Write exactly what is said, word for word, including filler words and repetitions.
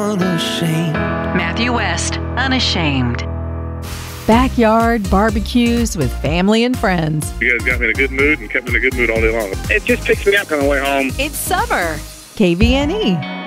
unashamed. Matthew West, Unashamed. Backyard barbecues with family and friends. You guys got me in a good mood and kept me in a good mood all day long. It just picks me up on the way home. It's summer. K V N E.